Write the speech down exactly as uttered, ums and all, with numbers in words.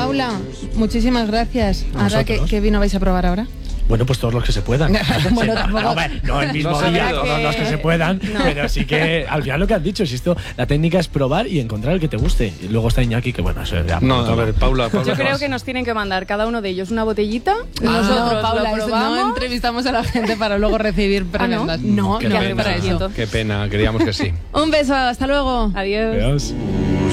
Paula, muchísimas gracias. Ahora, ¿qué, ¿qué vino vais a probar ahora? Bueno, pues todos los que se puedan. Bueno, sí, tampoco... no, bueno, no el mismo No día, que... todos los que se puedan, no. Pero sí que al final lo que has dicho, si esto, la técnica es probar y encontrar el que te guste. Y luego está Iñaki, que bueno, eso ya... No, a ver, Paula, Paula Yo creo que nos tienen que mandar cada uno de ellos una botellita. Ah, Nosotros no, Paula, lo probamos. no entrevistamos a la gente para luego recibir prebendas. ¿Ah, no? No, Qué no, pena, para eso. qué pena, queríamos que sí. Un beso, hasta luego. Adiós. Adiós.